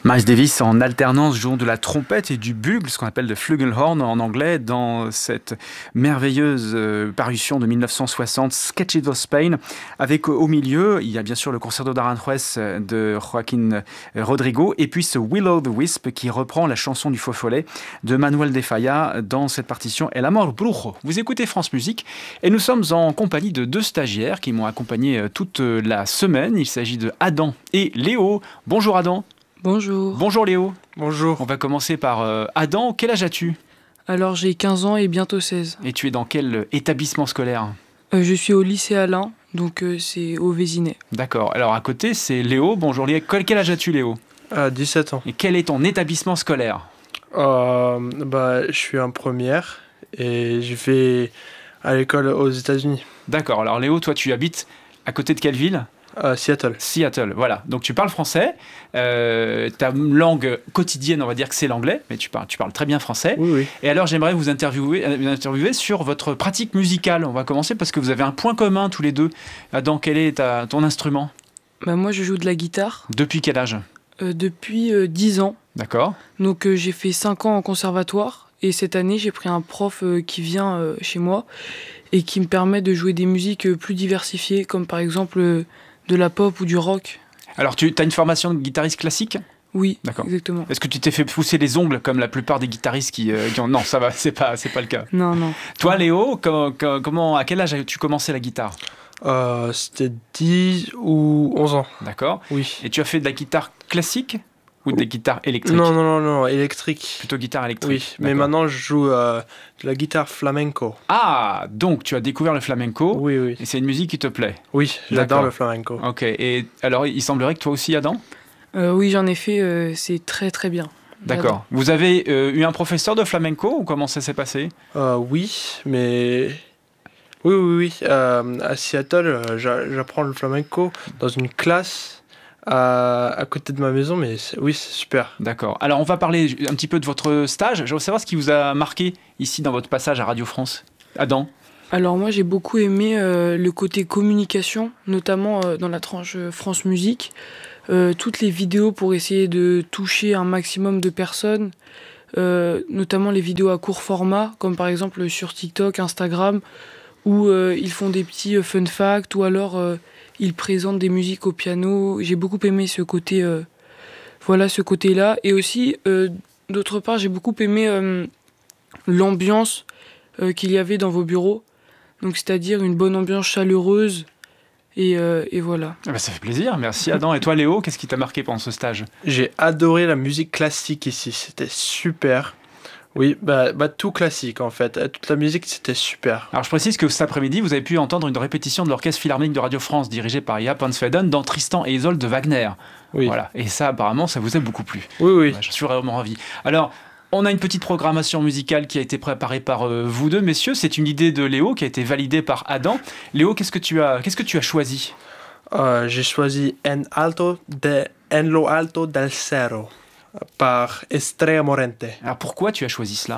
Miles Davis en alternance jouant de la trompette et du bugle, ce qu'on appelle le Flugelhorn en anglais, dans cette merveilleuse parution de 1960, Sketches of Spain, avec au milieu, il y a bien sûr le Concerto d'Aranjuez de Joaquín Rodrigo, et puis ce Will o' the Wisp qui reprend la chanson du Faux Follet de Manuel de Falla dans cette partition El Amor Brujo. Vous écoutez France Musique et nous sommes en compagnie de deux stagiaires qui m'ont accompagné toute la semaine. Il s'agit de Adam et Léo. Bonjour Adam. Bonjour. Bonjour Léo. Bonjour. On va commencer par Adam. Quel âge as-tu ? Alors j'ai 15 ans et bientôt 16. Et tu es dans quel établissement scolaire ? Je suis au lycée Alain, donc c'est au Vésinet. D'accord. Alors à côté, c'est Léo. Bonjour Léo. Quel âge as-tu Léo ? 17 ans. Et quel est ton établissement scolaire ? Je suis en première et je vais à l'école aux États-Unis. D'accord. Alors Léo, toi tu habites à côté de quelle ville ? Seattle. Seattle, voilà. Donc tu parles français, ta langue quotidienne, on va dire que c'est l'anglais, mais tu parles très bien français. Oui. Et alors j'aimerais vous interviewer sur votre pratique musicale. On va commencer parce que vous avez un point commun tous les deux. Adam, quel est ton instrument ? Moi je joue de la guitare. Depuis quel âge ? Depuis 10 ans. D'accord. Donc j'ai fait 5 ans en conservatoire et cette année j'ai pris un prof qui vient chez moi et qui me permet de jouer des musiques plus diversifiées, comme par exemple de la pop ou du rock. Alors, tu as une formation de guitariste classique ? Oui, d'accord. Exactement. Est-ce que tu t'es fait pousser les ongles comme la plupart des guitaristes qui ont... Non, ça va, c'est pas le cas. Non. Toi, Léo, à quel âge as-tu commencé la guitare ? C'était 10 ou 11 ans. D'accord. Oui. Et tu as fait de la guitare classique ou de la guitare électrique ? Non, électrique. Plutôt guitare électrique. Oui, mais maintenant je joue de la guitare flamenco. Ah, donc tu as découvert le flamenco. Oui. Et c'est une musique qui te plaît ? Oui, j'adore le flamenco. Ok, et alors il semblerait que toi aussi, Adam ? Oui, j'en ai fait, c'est très très bien. D'accord. J'adore. Vous avez eu un professeur de flamenco ou comment ça s'est passé ? Oui, mais... Oui. À Seattle, j'apprends le flamenco dans une classe à côté de ma maison, mais c'est super. D'accord. Alors on va parler un petit peu de votre stage. Je veux savoir ce qui vous a marqué ici dans votre passage à Radio France. Adam ? Alors moi j'ai beaucoup aimé le côté communication, notamment dans la tranche France Musique. Toutes les vidéos pour essayer de toucher un maximum de personnes, notamment les vidéos à court format, comme par exemple sur TikTok, Instagram, où ils font des petits fun facts, ou alors ils présentent des musiques au piano. J'ai beaucoup aimé ce côté, ce côté-là. Et aussi, d'autre part, j'ai beaucoup aimé l'ambiance qu'il y avait dans vos bureaux. Donc, c'est-à-dire une bonne ambiance chaleureuse. Et voilà. Ah bah ça fait plaisir, merci Adam. Et toi Léo, qu'est-ce qui t'a marqué pendant ce stage ? J'ai adoré la musique classique ici, c'était super. Oui, tout classique en fait. Toute la musique, c'était super. Alors je précise que cet après-midi, vous avez pu entendre une répétition de l'Orchestre Philharmonique de Radio France, dirigé par Jaap van Zweden, dans Tristan et Isolde de Wagner. Oui. Voilà. Et ça, apparemment, ça vous a beaucoup plu. Oui. Ouais, je suis vraiment ravi. Alors, on a une petite programmation musicale qui a été préparée par vous deux, messieurs. C'est une idée de Léo qui a été validée par Adam. Léo, qu'est-ce que tu as choisi ? J'ai choisi En lo alto del cerro par Estrella Morente. Alors pourquoi tu as choisi cela ?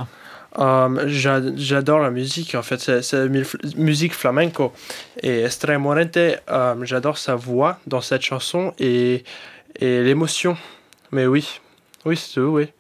J'adore la musique, en fait, c'est musique flamenco. Et Estrella Morente, j'adore sa voix dans cette chanson et l'émotion. Mais oui, c'est tout, oui.